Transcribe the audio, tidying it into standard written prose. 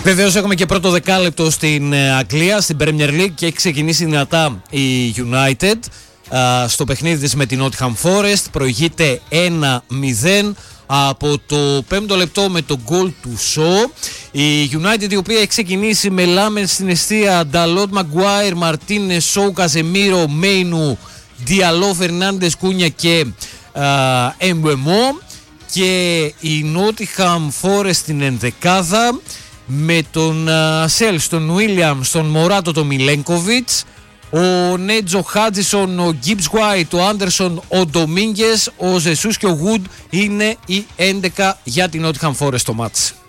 Βεβαίως έχουμε και πρώτο δεκάλεπτο στην Αγγλία, στην Premier League, και έχει ξεκινήσει δυνατά η United στο παιχνίδι της με την Nottingham Forest. Προηγείται 1-0 από το 5ο λεπτό με το γκολ του Shaw. Η United, η οποία έχει ξεκινήσει με Λάμεν στην εστία, Νταλότ, Μαγκουάιρ, Μαρτίνες, Σόου, Καζεμίρο, Μέινου, Διαλό, Φερνάντες, Κούνια και Εμπεμό. Και η Nottingham Forest στην ενδεκάδα με τον Σέλς, τον Βίλιαμ, τον Μωράτο, τον Μιλένκοβιτς, ο Νέτζο Χάτζισον, ο Γκίμπς Γουάιτ, ο Άντερσον, ο Ντομίνγκες, ο Ζεσούς και ο Γουντ είναι οι 11 για την Nottingham Forest στο μάτς.